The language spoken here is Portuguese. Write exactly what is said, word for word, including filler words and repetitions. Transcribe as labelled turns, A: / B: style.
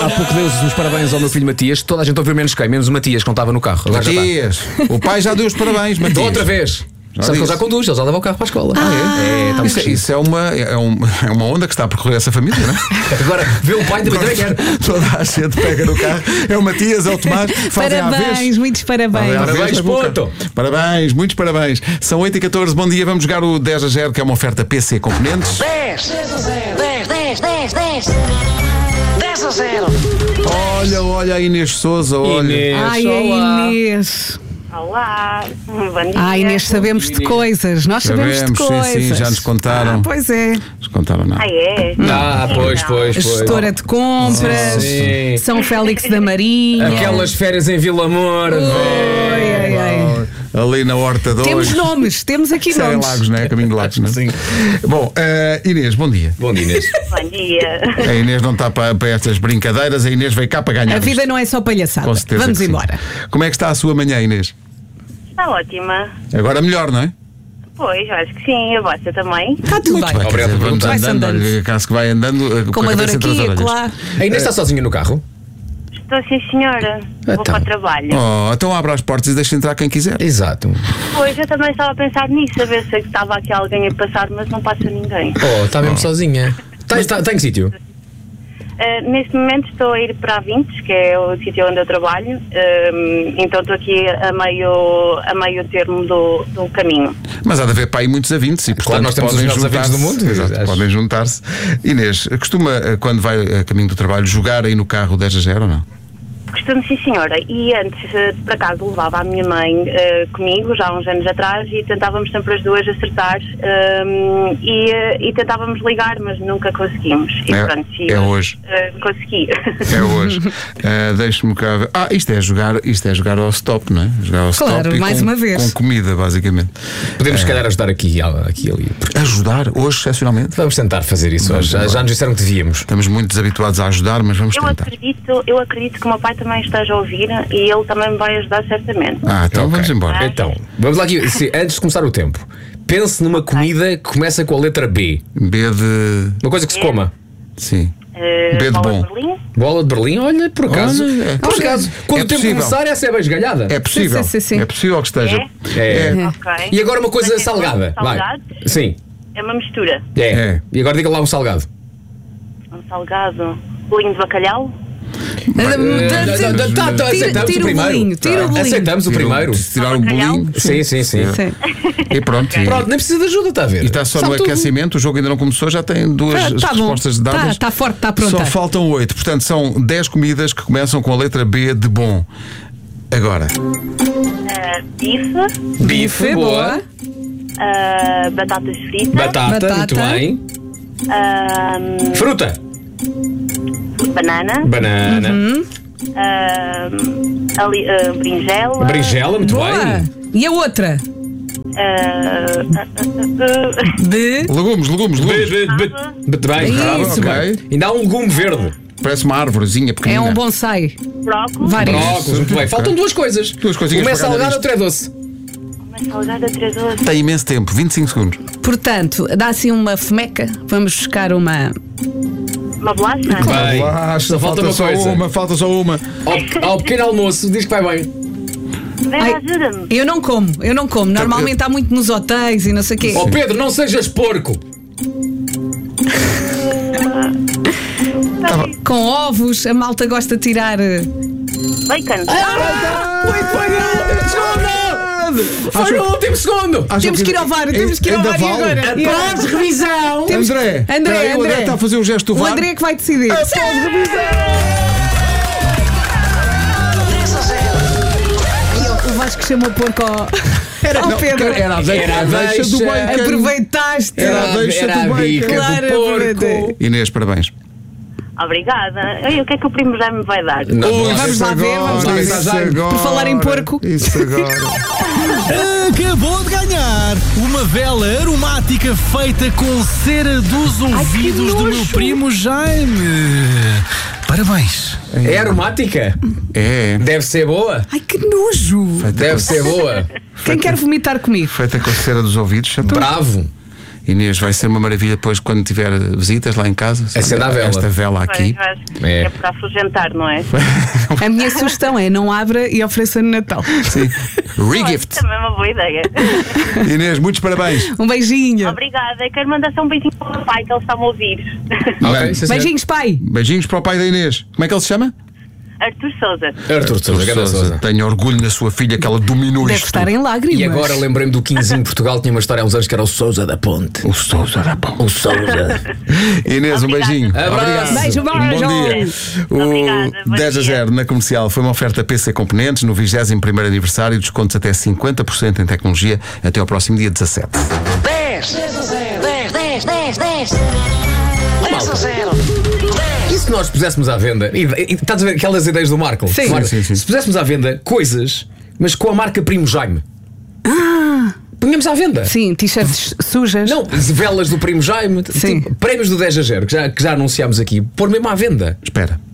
A: há pouco deu os parabéns ao meu filho Matias. Toda a gente ouviu menos quem? Menos o Matias, que não estava no carro. Agora
B: Matias, o pai já deu os parabéns, Matias.
A: Dou outra vez.
B: Já
A: Sabe que ele já
B: disse.
A: conduz, ele já leva o carro para a escola.
B: Ah, é?
A: É, está
B: isso, isso é, uma, é, um, é uma onda que está a percorrer essa família, não é?
A: Agora vê o pai também, também quer.
B: Toda a gente pega no carro. É o Matias, é o Tomás. Fazem à vez.
C: Parabéns, muitos parabéns.
B: Fazem à vez,
A: Parabéns,
B: leva o
A: puto.
B: carro. Parabéns, muitos parabéns. São oito e catorze, bom dia. Vamos jogar o dez a zero, que é uma oferta P C Componentes.
D: dez, dez a zero. dez, dez, dez, dez. dez a zero.
B: Olha, olha a Inês Souza, olha.
A: Inês,
C: Ai,
A: olá.
C: a Inês.
E: Olá, bom dia.
C: Ai, Inês, sabemos de coisas. Nós sabemos,
B: Sabemos,
C: de
B: sim,
C: coisas.
B: sim, já nos contaram.
C: Ah, pois é.
B: Nos contaram, não.
E: Ah, é?
A: Ah, pois, pois,
C: A
A: pois.
C: gestora de compras,
A: Sim.
C: São Félix da Marinha.
A: Aquelas férias em Vila Amor.
C: Ai, ai, ai.
B: Ali na Horta dois.
C: Temos nomes, temos aqui
B: Isso é em
C: nomes.
B: Lagos, não é? Caminho de Lagos, não é?
A: Sim.
B: Bom, eh, Inês, bom dia.
A: Bom dia, Inês.
E: Bom dia.
B: A Inês não está para, para estas brincadeiras, a Inês veio cá para ganhar.
C: A vida
B: isto.
C: não é só palhaçada.
B: Com certeza
C: Vamos
B: que sim.
C: embora.
B: Como é que está a sua manhã, Inês?
E: Está ótima.
B: Agora melhor, não é?
E: Pois, eu acho que sim. A vossa também.
C: Está tudo bem.
B: Quer
A: Obrigado
B: dizer,
A: por
B: vamos
A: perguntar.
C: Vai-se
B: andando,
C: andando.
B: olha, caso que vai andando eh,
C: Com
B: a
C: uma dor
B: cabeça entre as
C: aqui,
B: orelhas.
C: claro.
A: A Inês está sozinha no carro?
E: Estou sim, senhora. Vou
A: Então.
E: para o trabalho.
B: Oh, então abra as portas e deixa entrar quem quiser.
A: Exato.
E: Pois, eu também estava a pensar nisso, a ver se estava aqui alguém a passar, mas não passa ninguém.
A: Oh, está mesmo sozinha. Está, está, está em que sítio?
E: Uh, neste momento estou a ir para a Vintes, que é o sítio onde eu trabalho, um, então estou aqui a meio, a meio termo do, do caminho.
B: Mas há de haver para aí muitos avintes e, portanto,
A: nós temos os
B: podem
A: melhores avintes do
B: juntar-se.
A: mundo.
B: Exato,
A: Acho.
B: podem juntar-se. Inês, costuma, eh, quando vai a caminho do trabalho, jogar aí no carro dez a zero ou não?
E: Costumo, sim, senhora. E antes, eh, por acaso, levava a minha mãe eh, comigo, já há uns anos atrás, e tentávamos sempre as duas acertar ehm, e, eh, e tentávamos ligar, mas nunca conseguimos. E
B: É-
E: pronto, e
B: é
E: hoje,
B: hoje.
E: eh, consegui.
B: É hoje. Uh, Deixe-me cá ver. Ah, isto é jogar, isto é jogar ao stop, não é? Jogar ao
C: Claro,
B: stop e
C: mais
B: com,
C: uma vez.
B: com comida, basicamente.
A: Podemos, se calhar, ajudar aqui, aqui e ali.
B: Ajudar, hoje, excepcionalmente.
A: Vamos tentar fazer isso
B: Vamos
A: hoje. Já,
B: embora.
A: já nos disseram que devíamos.
B: Estamos muito desabituados a ajudar, mas vamos
E: Eu
B: tentar.
E: acredito, eu acredito que o meu pai também esteja a ouvir e ele também me vai ajudar certamente.
B: Ah, então
A: Ok.
B: vamos embora.
A: Então, vamos lá aqui. Se, antes de começar o tempo, pense numa comida que começa com a letra B.
B: B de.
A: Uma coisa que se coma.
B: Sim.
E: Eh,
B: B de
E: bola
B: bom.
E: Berlim?
A: Bola de Berlim, olha, por acaso.
B: Olha, é-
A: por acaso, quando
B: é
A: o tempo
B: possível.
A: começar, essa é bem esgalhada.
B: É possível.
C: Sim, sim, sim.
B: É possível que esteja.
A: É.
B: É.
E: Ok.
A: E agora uma coisa
E: Mas é
A: salgada. Vai.
E: salgado?
A: Sim.
E: É uma mistura.
A: É.
B: É.
A: E agora diga lá um salgado.
E: Um salgado, bolinho de bacalhau.
A: Tá, tá, aceitamos
C: Tira
A: o
C: o
A: primeiro.
C: bolinho, tira o bolinho.
A: Aceitamos o
B: Tirar um-
A: primeiro.
B: Tirar um bolinho.
A: Sim, sim, sim.
C: Sim.
B: E pronto. E,
A: Pronto, nem precisa de ajuda, está a ver?
B: e está só
A: Sabe
B: no
A: tudo.
B: aquecimento, o jogo ainda não começou, já tem duas
C: Ah, tá bom.
B: respostas dadas.
C: Tá- tá forte, tá pronta.
B: Só faltam oito. Portanto, são dez comidas que começam com a letra B de bom. Agora,
E: Uh, bife,
A: Bife, boa.
E: uh, batatas fritas,
A: Batata,
C: Batata.
A: muito bem.
E: uh,
A: Fruta.
E: banana,
A: Banana.
C: Uhum.
E: uh, ali, uh, berinjela,
A: Berinjela, muito
C: Boa.
A: bem.
C: E a outra?
E: uh, uh, uh, uh,
C: De.
B: legumes, legumes,
A: B,
B: legumes.
A: B, B, B, bem,
C: Isso.
A: bravo, ok.
B: Ok.
A: Ainda há um legume verde.
B: Parece uma árvorezinha
C: É
B: pequenina.
C: um bonsai.
E: brócolis,
C: Vários.
A: Brócolis, muito bem. Faltam duas coisas.
B: Duas coisinhas
A: Uma é
B: para cada
A: salgada,
B: vez.
A: outra é doce.
E: uma salgada, três doces.
B: Tem imenso tempo, vinte e cinco segundos.
C: Portanto, dá assim uma femeca. Vamos buscar uma.
E: Uma bolacha?
A: Bem,
B: Basta,
A: só falta uma
B: só
A: coisa.
B: uma, falta só uma.
A: Ao, ao pequeno almoço, diz que vai bem.
E: Vera,
C: Ai,
E: ajuda-me.
C: eu não como, eu não como. Normalmente há muito nos hotéis e não sei o quê.
A: Ó Pedro, não sejas porco.
C: Com ovos, a malta gosta de tirar. eh,
E: Bacon.
A: Muito bem, Foi no último segundo.
B: Acham
C: Temos que ir ao VAR, temos que ir ao
B: ainda
C: VAR e
B: vale?
C: agora. E agora?
A: Após revisão.
C: Temos-
B: André,
C: André,
B: peraí, o André
C: André.
B: está a fazer o gesto do
C: O
B: VAR.
C: André é que vai decidir.
D: dez a zero.
C: O Vasco chamou porco ao, ao
B: Não,
C: Pedro.
B: era a deixa,
A: Era a
B: deixa do
A: deixa.
B: bacon.
C: Aproveitaste.
B: Era a deixa
A: Era
B: do
A: a bica
B: bacon.
C: Claro,
A: do porco.
C: aproveitei.
B: Inês, parabéns.
E: Obrigada. E o que é que o primo já me vai dar?
A: Não,
B: Oh,
C: vamos
B: isso
C: lá ver,
B: agora,
C: vamos lá ver.
B: isso agora,
C: Por falar em porco.
B: Isso agora.
F: Acabou de ganhar uma vela aromática feita com cera dos ouvidos do meu primo Jaime. Parabéns.
A: É aromática?
B: É,
A: Deve ser boa.
C: Ai, que nojo.
A: Deve ser boa.
C: Quem quer vomitar comigo?
B: feita com a cera dos ouvidos. Então,
A: Bravo.
B: Inês, vai ser uma maravilha depois quando tiver visitas lá em casa.
A: Acenda a vela.
B: Esta vela aqui.
E: Pois, mas
A: É.
E: é para afugentar, não é?
C: A minha sugestão é não abra e ofereça no Natal.
B: Sim. Regift.
E: Também é uma boa ideia.
B: Inês, muitos parabéns.
C: Um beijinho.
E: Obrigada. Quero mandar só um beijinho para o pai, que ele está a me ouvir.
A: Ok, sim, senhor.
C: Beijinhos, pai.
B: Beijinhos para o pai da Inês. Como é que ele se chama?
E: Artur Souza.
A: Arthur Sousa, grande
B: Sousa.
A: Sousa.
B: Tenho orgulho na sua filha que ela dominou
C: Deve
B: isto.
C: estar em lágrimas.
A: E agora lembrei-me do quinze em Portugal, tinha uma história há uns anos que era o Sousa da Ponte.
B: O Sousa era bom.
A: O Sousa.
B: Inês, um
E: Obrigada.
B: beijinho.
A: Abraço.
C: Beijo,
B: Um bom
C: beijo.
B: dia.
E: Obrigada,
B: O
E: bom
B: dez a
E: dia.
B: zero na comercial foi uma oferta P C Componentes no vigésimo primeiro aniversário, descontos até cinquenta por cento em tecnologia até ao próximo dia dezassete.
D: dez, dez a zero, dez, dez, dez, dez. dez a zero.
A: E se nós puséssemos à venda, e, e, estás a ver aquelas ideias do Marco?
C: Sim.
A: Marco,
B: Sim, sim, sim.
A: Se puséssemos à venda coisas, mas com a marca Primo Jaime. Ah! Punhamos à venda.
C: Sim, t-shirts sujas.
A: Não, velas do Primo Jaime,
C: Sim.
A: tipo, prémios do dez a zero, que já, que já anunciámos aqui, pôr mesmo à venda.
B: Espera.